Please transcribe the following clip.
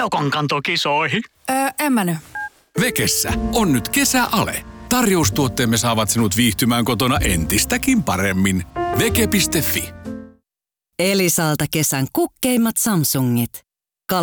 reukonkantokisoihin? En mä nyt. Vekessä on nyt kesäale. Tarjoustuotteemme saavat sinut viihtymään kotona entistäkin paremmin. Veke.fi. Elisalta kesän kukkeimmat Samsungit.